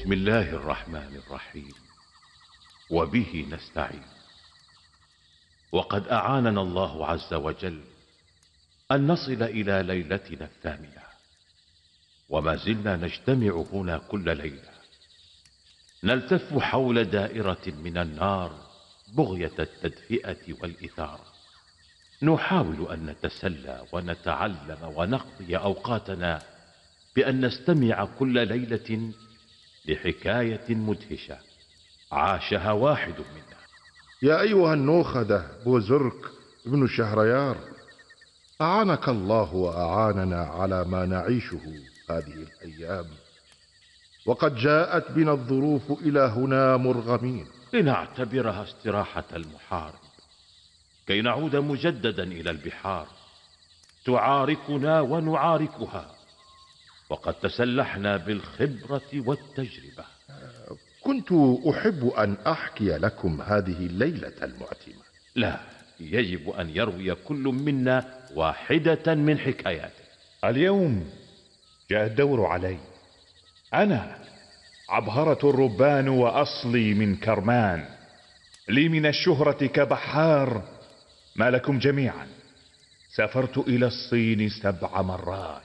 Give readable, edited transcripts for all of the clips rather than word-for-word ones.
بسم الله الرحمن الرحيم، وبه نستعين. وقد أعاننا الله عز وجل أن نصل إلى ليلتنا الثامنة، وما زلنا نجتمع هنا كل ليلة نلتف حول دائرة من النار بغية التدفئة والإثارة. نحاول أن نتسلى ونتعلم ونقضي أوقاتنا بأن نستمع كل ليلة لحكاية مدهشة عاشها واحد منا. يا أيها النوخدة بوزرك ابن شهريار، أعانك الله وأعاننا على ما نعيشه هذه الأيام، وقد جاءت بنا الظروف إلى هنا مرغمين. لنعتبرها استراحة المحارب كي نعود مجددا إلى البحار تعاركنا ونعاركها، وقد تسلحنا بالخبرة والتجربة. كنت أحب أن أحكي لكم هذه الليلة المعتمة. لا، يجب أن يروي كل منا واحدة من حكاياته. اليوم جاء الدور علي، أنا عبهرة الربان وأصلي من كرمان، لي من الشهرة كبحار ما لكم جميعا. سافرت إلى الصين 7 مرات.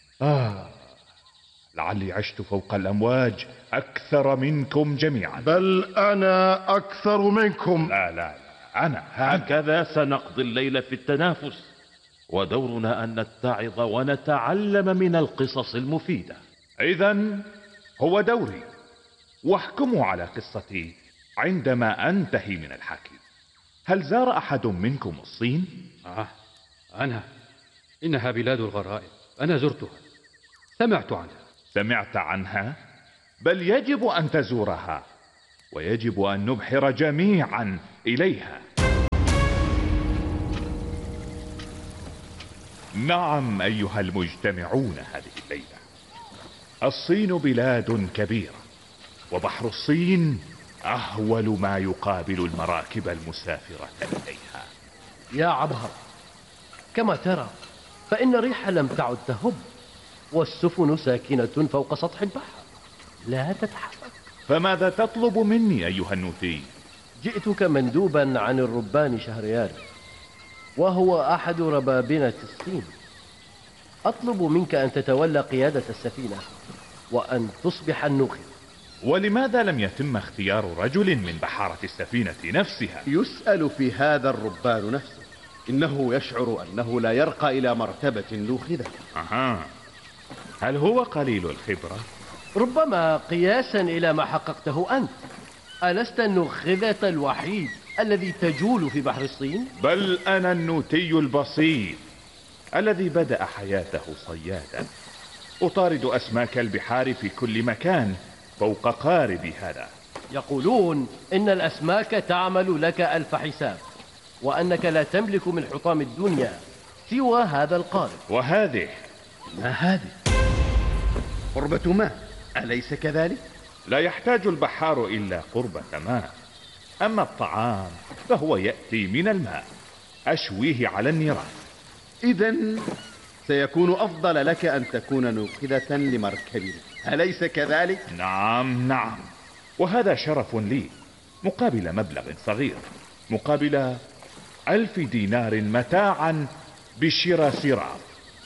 لعلي عشت فوق الأمواج أكثر منكم جميعا. بل أنا أكثر منكم. لا أنا هكذا سنقضي الليل في التنافس، ودورنا أن نتعظ ونتعلم من القصص المفيدة. إذن هو دوري، واحكموا على قصتي عندما أنتهي من الحكي. هل زار أحد منكم الصين؟ أنا. إنها بلاد الغرائب، أنا زرتها، سمعت عنها. سمعت عنها؟ بل يجب أن تزورها، ويجب أن نبحر جميعا إليها. نعم أيها المجتمعون هذه الليلة، الصين بلاد كبيرة، وبحر الصين أهول ما يقابل المراكب المسافرة إليها. يا عبهر، كما ترى فإن الريح لم تعد تهب، والسفن ساكنة فوق سطح البحر لا تتحرك. فماذا تطلب مني أيها النوتي؟ جئتك مندوبا عن الربان شهريار، وهو أحد ربابنة الصين. أطلب منك أن تتولى قيادة السفينة وأن تصبح النوخي. ولماذا لم يتم اختيار رجل من بحارة السفينة نفسها؟ يسأل في هذا الربان نفسه، إنه يشعر أنه لا يرقى إلى مرتبة نوخذة. هل هو قليل الخبرة؟ ربما قياسا إلى ما حققته أنت. ألست النوخذة الوحيد الذي تجول في بحر الصين؟ بل أنا النوتي البسيط الذي بدأ حياته صيادا، أطارد أسماك البحار في كل مكان فوق قاربي هذا. يقولون إن الأسماك تعمل لك 1000 حساب، وأنك لا تملك من حطام الدنيا سوى هذا القارب. وهذه ما هذه؟ قربة ماء، أليس كذلك؟ لا يحتاج البحار إلا قربة ماء، أما الطعام فهو يأتي من الماء، أشويه على النيران. إذن سيكون أفضل لك أن تكون نوخذة لمركبنا، أليس كذلك؟ نعم، وهذا شرف لي، مقابل مبلغ صغير، مقابل 1000 دينار متاعا بشراء سراف.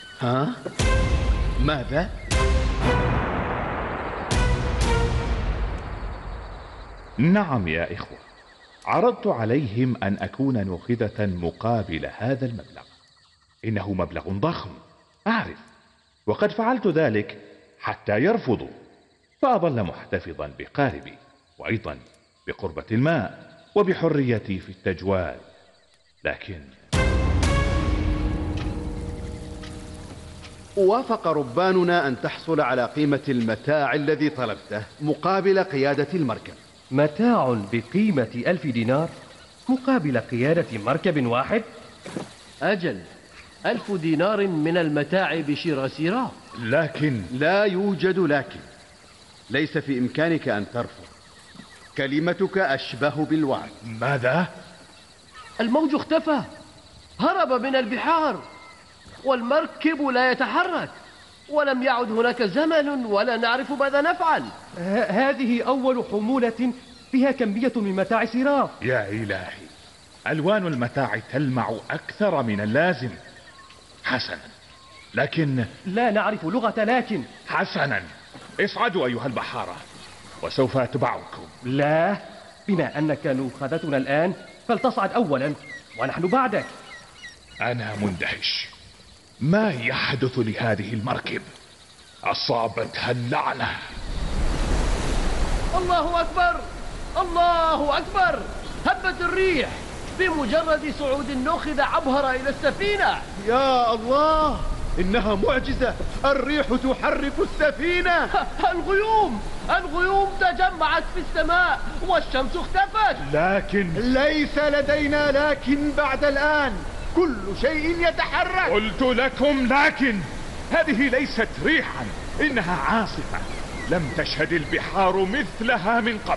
ماذا؟ نعم يا إخوة، عرضت عليهم أن أكون نوخذة مقابل هذا المبلغ. إنه مبلغ ضخم أعرف، وقد فعلت ذلك حتى يرفضوا، فأظل محتفظا بقاربي وأيضا بقربة الماء وبحريتي في التجوال. لكن وافق رباننا أن تحصل على قيمة المتاع الذي طلبته مقابل قيادة المركب. متاع بقيمة 1000 دينار مقابل قيادة مركب واحد؟ أجل، 1000 دينار من المتاع بشراء سراف. لكن لا يوجد لكن. ليس في إمكانك أن ترفض، كلمتك أشبه بالوعد. ماذا؟ الموج اختفى، هرب من البحار، والمركب لا يتحرك. ولم يعد هناك زمن ولا نعرف ماذا نفعل. هذه أول حمولة فيها كمية من متاع سراف. يا إلهي، ألوان المتاع تلمع أكثر من اللازم. حسنا، لكن لا نعرف لغة لكن. حسنا، اصعدوا أيها البحارة وسوف أتبعكم. لا، بما أنك نوخذتنا الآن فلتصعد أولا ونحن بعدك. أنا مندهش، ما يحدث لهذه المركب؟ أصابتها اللعنة. الله أكبر، الله أكبر، هبت الريح. بمجرد صعود النوخذة عبهر إلى السفينة. يا الله، إنها معجزة، الريح تحرك السفينة. الغيوم تجمعت في السماء والشمس اختفت. لكن ليس لدينا لكن بعد الآن، كل شيء يتحرك. قلت لكم لكن، هذه ليست ريحا، إنها عاصفة لم تشهد البحار مثلها من قبل.